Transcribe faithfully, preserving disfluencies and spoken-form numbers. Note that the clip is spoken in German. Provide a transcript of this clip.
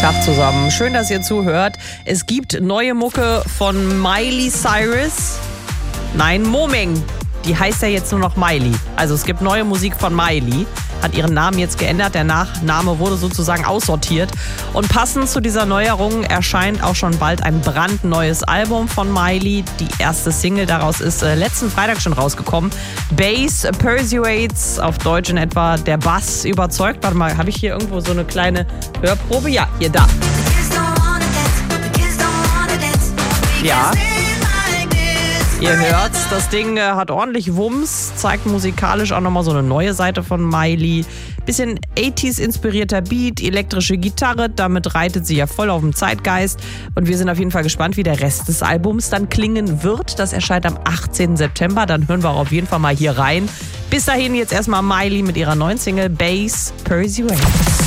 Tag zusammen. Schön, dass ihr zuhört. Es gibt neue Mucke von Miley Cyrus. Nein, Momeng. Die heißt ja jetzt nur noch Miley. Also es gibt neue Musik von Miley. Hat ihren Namen jetzt geändert. Der Nachname wurde sozusagen aussortiert. Und passend zu dieser Neuerung erscheint auch schon bald ein brandneues Album von Miley. Die erste Single daraus ist äh, letzten Freitag schon rausgekommen. Bass Persuades, auf Deutsch in etwa der Bass überzeugt. Warte mal, habe ich hier irgendwo so eine kleine Hörprobe? Ja, hier, da. Ja. Ihr hört's, das Ding äh, hat ordentlich Wumms, zeigt musikalisch auch nochmal so eine neue Seite von Miley. Bisschen achtziger-inspirierter Beat, elektrische Gitarre, damit reitet sie ja voll auf dem Zeitgeist. Und wir sind auf jeden Fall gespannt, wie der Rest des Albums dann klingen wird. Das erscheint am achtzehnten September, dann hören wir auch auf jeden Fall mal hier rein. Bis dahin jetzt erstmal Miley mit ihrer neuen Single Bass Persuades.